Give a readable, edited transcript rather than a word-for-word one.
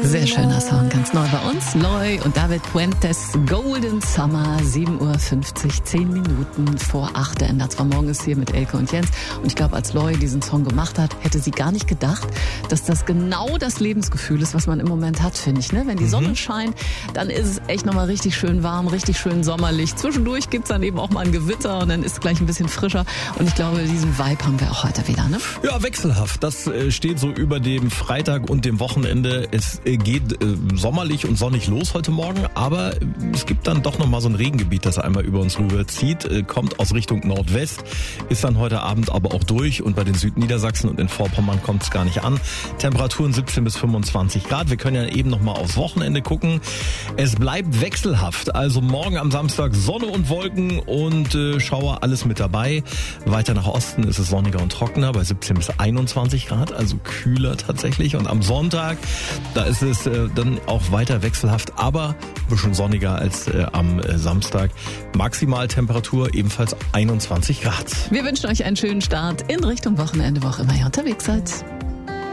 Sehr schöner Song, ganz neu bei uns. Loy und David Puentes, Golden Summer, 7:50 Uhr, 10 Minuten vor 8. Der Ender zwar morgen ist hier mit Elke und Jens. Und ich glaube, als Loy diesen Song gemacht hat, hätte sie gar nicht gedacht, dass das genau das Lebensgefühl ist, was man im Moment hat, finde ich. Ne? Wenn die Sonne scheint, dann ist es echt nochmal richtig schön warm, richtig schön sommerlich. Zwischendurch gibt's dann eben auch mal ein Gewitter und dann ist es gleich ein bisschen frischer. Und ich glaube, diesen Vibe haben wir auch heute wieder. Ne? Ja, wechselhaft. Das steht so über dem Freitag und dem Wochenende. Es geht sommerlich und sonnig los heute Morgen, aber es gibt dann doch nochmal so ein Regengebiet, das einmal über uns rüberzieht, kommt aus Richtung Nordwest, ist dann heute Abend aber auch durch und bei den Südniedersachsen und in Vorpommern kommt es gar nicht an. Temperaturen 17 bis 25 Grad. Wir können ja eben nochmal aufs Wochenende gucken. Es bleibt wechselhaft, also morgen am Samstag Sonne und Wolken und Schauer, alles mit dabei. Weiter nach Osten ist es sonniger und trockener bei 17 bis 21 Grad, also kühler tatsächlich. Und am Sonntag, da ist es dann auch weiter wechselhaft, aber ein bisschen sonniger als am Samstag. Maximaltemperatur ebenfalls 21 Grad. Wir wünschen euch einen schönen Start in Richtung Wochenende, wo auch immer ihr unterwegs seid.